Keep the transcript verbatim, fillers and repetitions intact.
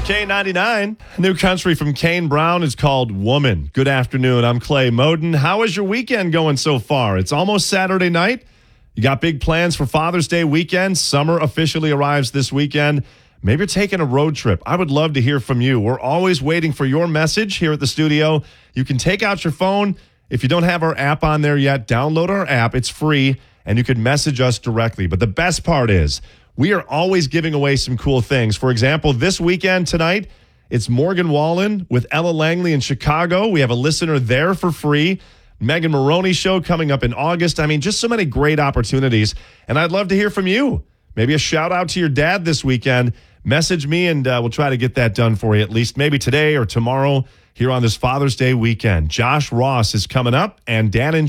K ninety-nine, new country from Kane Brown is called Woman. Good afternoon, I'm Clay Moden. How is your weekend going so far? It's almost Saturday night. You got big plans for Father's Day weekend. Summer officially arrives this weekend. Maybe you're taking a road trip. I would love to hear from you. We're always waiting for your message here at the studio. You can take out your phone. If you don't have our app on there yet, download our app. It's free, and you can message us directly. But the best part is, we are always giving away some cool things. For example, this weekend tonight, it's Morgan Wallen with Ella Langley in Chicago. We have a listener there for free. Megan Maroney show coming up in August. I mean, just so many great opportunities. And I'd love to hear from you. Maybe a shout out to your dad this weekend. Message me, and uh, we'll try to get that done for you, at least maybe today or tomorrow here on this Father's Day weekend. Josh Ross is coming up, and Dan and